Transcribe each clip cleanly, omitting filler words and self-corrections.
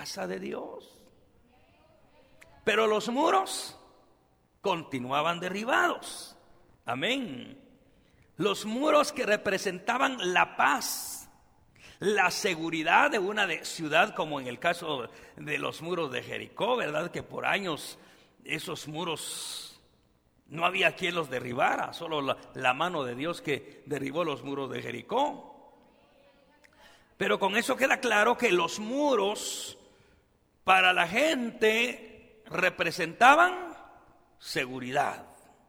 casa de Dios. Pero los muros continuaban derribados. Amén. Los muros que representaban la paz, la seguridad de una ciudad, como en el caso de los muros de Jericó, ¿verdad? Que por años esos muros no había quien los derribara, solo la mano de Dios que derribó los muros de Jericó. Pero con eso queda claro que los muros para la gente representaban seguridad,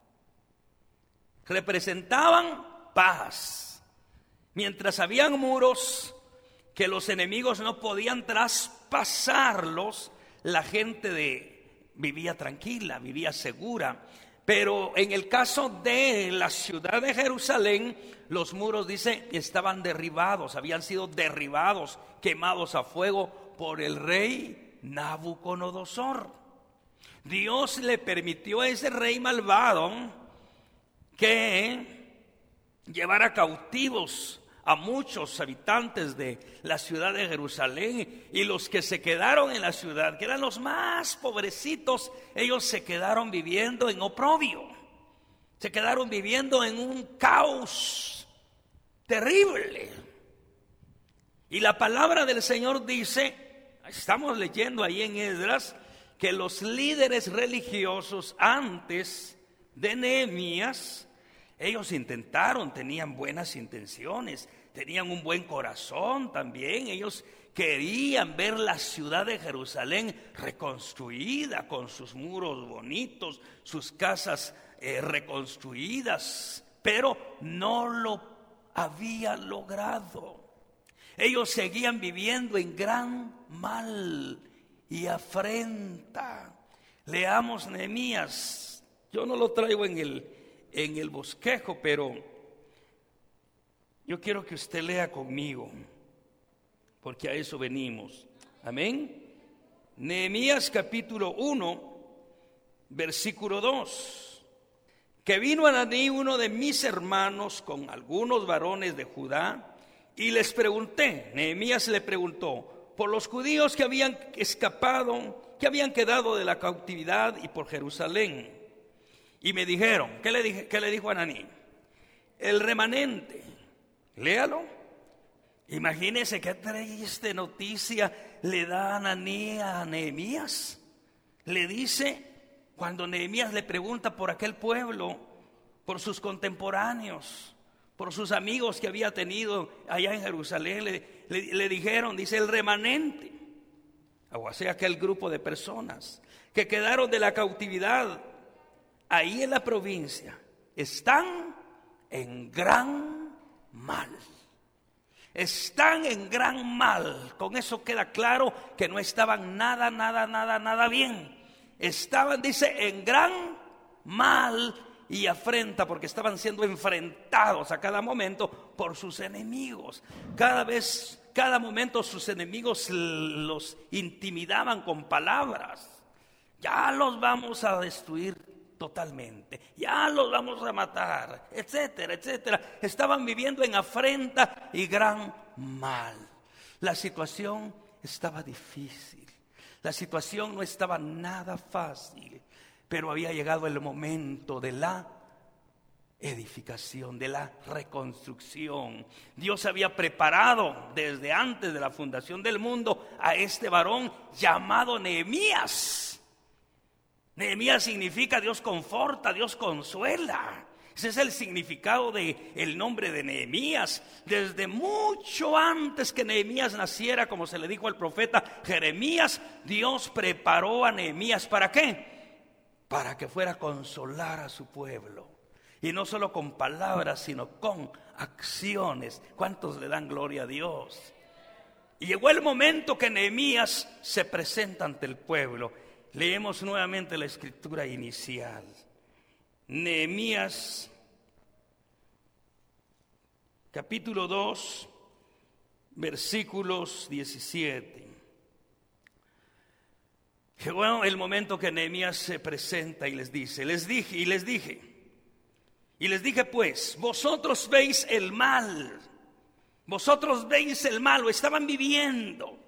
representaban paz. Mientras habían muros que los enemigos no podían traspasarlos, la gente vivía tranquila, vivía segura. Pero en el caso de la ciudad de Jerusalén, los muros, dice, estaban derribados, habían sido derribados, quemados a fuego por el rey Nabucodonosor. Dios le permitió a ese rey malvado que llevara cautivos a muchos habitantes de la ciudad de Jerusalén, y los que se quedaron en la ciudad, que eran los más pobrecitos, ellos se quedaron viviendo en oprobio, se quedaron viviendo en un caos terrible. Y la palabra del Señor dice, estamos leyendo ahí en Esdras, que los líderes religiosos antes de Nehemías, ellos intentaron, tenían buenas intenciones, tenían un buen corazón también. Ellos querían ver la ciudad de Jerusalén reconstruida, con sus muros bonitos, sus casas reconstruidas, pero no lo había logrado. Ellos seguían viviendo en gran mal y afrenta. Leamos Nehemías. Yo no lo traigo en el bosquejo, pero yo quiero que usted lea conmigo, porque a eso venimos. Amén. Nehemías capítulo 1, versículo 2. Que vino Hananí, uno de mis hermanos, con algunos varones de Judá, y les pregunté. Nehemías le preguntó por los judíos que habían escapado, que habían quedado de la cautividad, y por Jerusalén. Y me dijeron, ¿qué le dijo Hananí? El remanente. Léalo. Imagínese qué triste noticia le da Hananí a Nehemías. Le dice, cuando Nehemías le pregunta por aquel pueblo, por sus contemporáneos, por sus amigos que había tenido allá en Jerusalén, le dijeron, dice, el remanente, o sea, aquel grupo de personas que quedaron de la cautividad ahí en la provincia, están en gran mal. Están en gran mal. Con eso queda claro que no estaban nada bien. Estaban, dice, en gran mal y afrenta, porque estaban siendo enfrentados a cada momento por sus enemigos. Cada momento sus enemigos los intimidaban con palabras. Ya los vamos a destruir totalmente, ya los vamos a matar, etcétera, etcétera. Estaban viviendo en afrenta y gran mal. La situación estaba difícil, la situación no estaba nada fácil, pero había llegado el momento de la edificación, de la reconstrucción. Dios había preparado desde antes de la fundación del mundo a este varón llamado Nehemías. Nehemías significa Dios conforta, Dios consuela. Ese es el significado del nombre de Nehemías. Desde mucho antes que Nehemías naciera, como se le dijo al profeta Jeremías, Dios preparó a Nehemías. ¿Para qué? Para que fuera a consolar a su pueblo. Y no solo con palabras, sino con acciones. ¿Cuántos le dan gloria a Dios? Y llegó el momento que Nehemías se presenta ante el pueblo. Leemos nuevamente la escritura inicial. Nehemías capítulo 2, versículos 17. Llegó el momento que Nehemías se presenta y les dije pues, vosotros veis el mal, lo estaban viviendo.